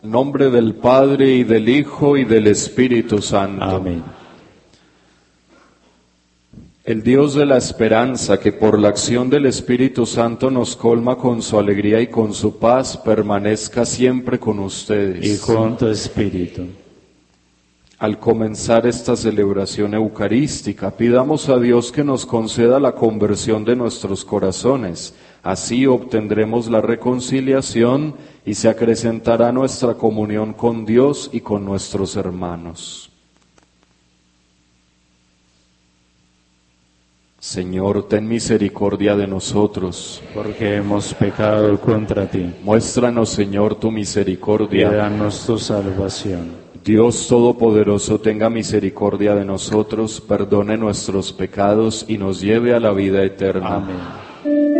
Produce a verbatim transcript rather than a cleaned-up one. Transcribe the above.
En nombre del Padre, y del Hijo, y del Espíritu Santo. Amén. El Dios de la esperanza, que por la acción del Espíritu Santo nos colma con su alegría y con su paz, permanezca siempre con ustedes. Y con tu espíritu. Al comenzar esta celebración eucarística, pidamos a Dios que nos conceda la conversión de nuestros corazones. Así obtendremos la reconciliación y se acrecentará nuestra comunión con Dios y con nuestros hermanos. Señor, ten misericordia de nosotros. Porque hemos pecado contra ti. Muéstranos, Señor, tu Y misericordia. danos tu salvación. Dios Todopoderoso, tenga misericordia de nosotros, perdone nuestros pecados y nos lleve a la vida eterna. Amén.